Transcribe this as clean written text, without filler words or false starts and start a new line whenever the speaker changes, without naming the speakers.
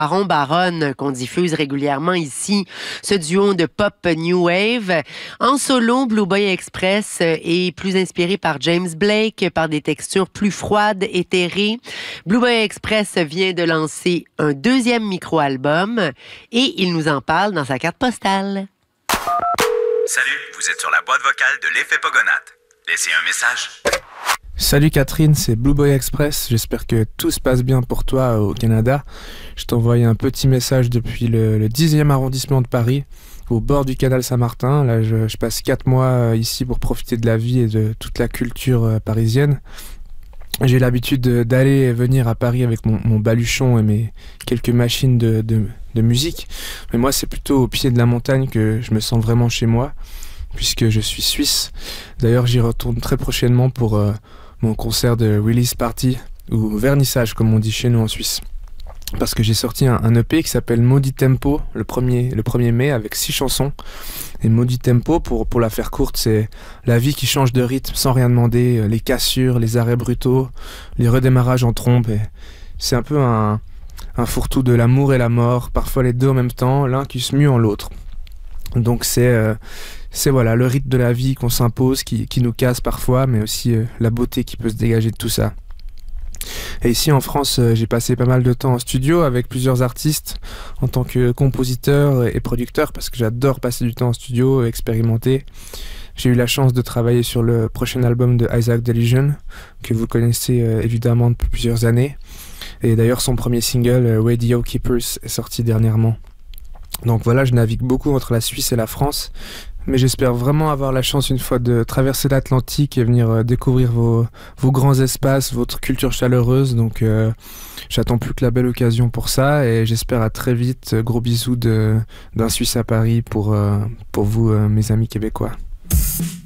Baron Baronne qu'on diffuse régulièrement ici, ce duo de pop new wave. En solo, Blue Boy Express est plus inspiré par James Blake, par des textures plus froides, éthérées. Blue Boy Express vient de lancer un deuxième micro-album et il nous en parle dans sa carte postale.
Salut, vous êtes sur la boîte vocale de l'Effet Pogonat. Laissez un message.
Salut Catherine, c'est Blue Boy Express. J'espère que tout se passe bien pour toi au Canada. Je t'envoie un petit message depuis le 10e arrondissement de Paris, au bord du canal Saint-Martin. Là, je passe 4 mois ici pour profiter de la vie et de toute la culture parisienne. J'ai l'habitude d'aller et venir à Paris avec mon baluchon et mes quelques machines de musique. Mais moi, c'est plutôt au pied de la montagne que je me sens vraiment chez moi, puisque je suis suisse. D'ailleurs, j'y retourne très prochainement pour mon concert de release party, ou vernissage comme on dit chez nous en Suisse. Parce que j'ai sorti un EP qui s'appelle Maudit Tempo le 1er mai avec 6 chansons. Et Maudit Tempo, pour la faire courte, c'est la vie qui change de rythme sans rien demander, les cassures, les arrêts brutaux, les redémarrages en trompe. Et c'est un peu un fourre-tout de l'amour et la mort, parfois les deux en même temps, l'un qui se mue en l'autre. Donc c'est voilà, le rythme de la vie qu'on s'impose, qui nous casse parfois, mais aussi la beauté qui peut se dégager de tout ça. Et ici en France, j'ai passé pas mal de temps en studio avec plusieurs artistes en tant que compositeur et producteur, parce que j'adore passer du temps en studio et expérimenter. J'ai eu la chance de travailler sur le prochain album de Isaac Delusion, que vous connaissez évidemment depuis plusieurs années. Et d'ailleurs son premier single, Radio Keepers, est sorti dernièrement. Donc voilà, je navigue beaucoup entre la Suisse et la France, mais j'espère vraiment avoir la chance une fois de traverser l'Atlantique et venir découvrir vos grands espaces, votre culture chaleureuse. Donc j'attends plus que la belle occasion pour ça et j'espère à très vite. Gros bisous d'un Suisse à Paris pour vous, mes amis québécois.